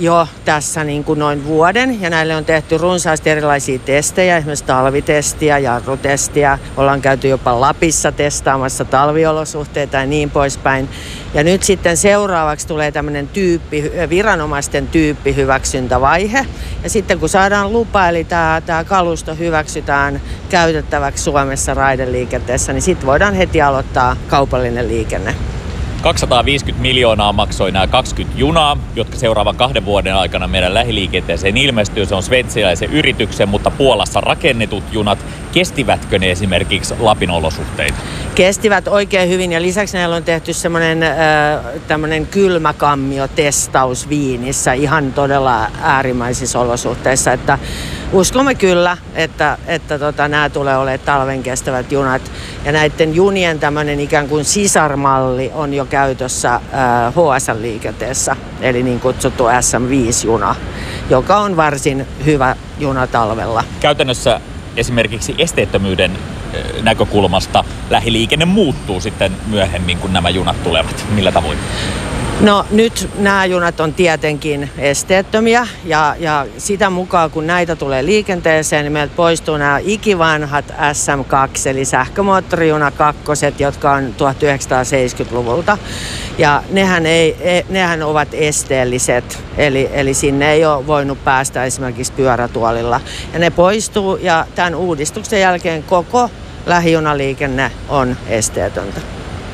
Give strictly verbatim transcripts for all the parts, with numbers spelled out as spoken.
jo tässä niin kuin noin vuoden ja näille on tehty runsaasti erilaisia testejä, esimerkiksi talvitestiä, jarrutestiä. Ollaan käyty jopa Lapissa testaamassa talviolosuhteita ja niin poispäin. Ja nyt sitten seuraavaksi tulee tämmöinen tyyppi, viranomaisten tyyppihyväksyntävaihe. Ja sitten kun saadaan lupa, eli tämä, tämä kalusto hyväksytään käytettäväksi Suomessa raideliikenteessä, niin sitten voidaan heti aloittaa kaupallinen liikenne. kaksisataaviisikymmentä miljoonaa maksoi nämä kaksikymmentä junaa, jotka seuraavan kahden vuoden aikana meidän lähiliikenteeseen ilmestyy. Se on sveitsiläisen yrityksen, mutta Puolassa rakennetut junat. Kestivätkö ne esimerkiksi Lapin olosuhteita? Kestivät oikein hyvin ja lisäksi näillä on tehty semmoinen äh, tämmöinen kylmäkammiotestaus Viinissä ihan todella äärimmäisissä olosuhteissa, että uskomme kyllä, että, että tota, nämä tulee olemaan talven kestävät junat. Ja näiden junien tämmöinen ikään kuin sisarmalli on jo käytössä äh, H S L-liikenteessä, eli niin kutsuttu S M viisi-juna, joka on varsin hyvä juna talvella. Käytännössä esimerkiksi esteettömyyden näkökulmasta lähiliikenne muuttuu sitten myöhemmin, kun nämä junat tulevat. Millä tavoin? No nyt nämä junat on tietenkin esteettömiä ja, ja sitä mukaan kun näitä tulee liikenteeseen, niin meiltä poistuu nämä ikivanhat S M kaksi eli sähkömoottorijuna kakkoset, jotka on tuhatyhdeksänsataaseitsemänkymmentäluvulta. Ja nehän, ei, nehän ovat esteelliset, eli, eli sinne ei ole voinut päästä esimerkiksi pyörätuolilla. Ja ne poistuu ja tämän uudistuksen jälkeen koko lähijunaliikenne on esteetöntä.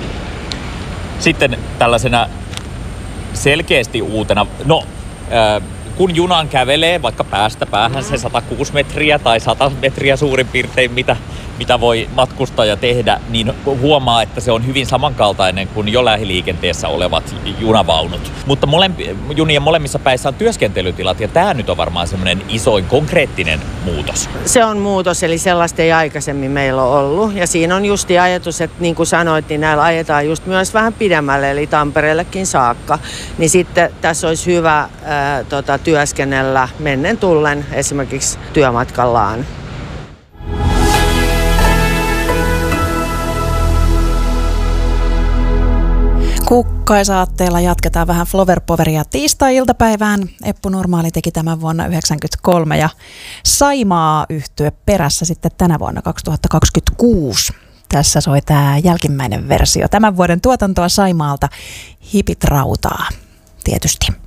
Sitten tällaisena selkeästi uutena, no äh, kun junan kävelee vaikka päästä päähän se sata kuusi metriä tai sata metriä suurin piirtein, mitä, mitä voi matkustaja tehdä, niin huomaa, että se on hyvin samankaltainen kuin jo lähiliikenteessä olevat junavaunut. Mutta molempi, junien molemmissa päissä on työskentelytilat ja tämä nyt on varmaan semmoinen isoin konkreettinen muutos. Se on muutos, eli sellaista ei aikaisemmin meillä ole ollut. Ja siinä on just ajatus, että niin kuin sanoit, niin näillä ajetaan just myös vähän pidemmälle, eli Tampereellekin saakka. Niin sitten tässä olisi hyvä ää, tota, työskennellä mennen tullen esimerkiksi työmatkallaan. Kukkaisaatteella jatketaan vähän Flower-poveria tiistai-iltapäivään. Eppu Normaali teki tämän vuonna yhdeksänkymmentäkolme ja Saimaa yhtye perässä sitten tänä vuonna kaksituhattakaksikymmentäkuusi. Tässä soi tämä jälkimmäinen versio. Tämän vuoden tuotantoa Saimaalta Hipit rautaa tietysti.